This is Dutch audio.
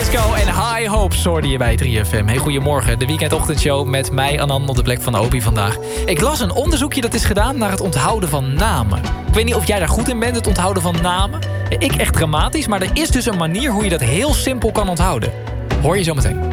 Disco en High Hopes hoorde je bij 3FM. Hey, goedemorgen. De weekendochtendshow met mij, Anan, op de plek van Opie vandaag. Ik las een onderzoekje dat is gedaan naar het onthouden van namen. Ik weet niet of jij daar goed in bent, het onthouden van namen. Ik echt dramatisch, maar er is dus een manier hoe je dat heel simpel kan onthouden. Hoor je zo meteen.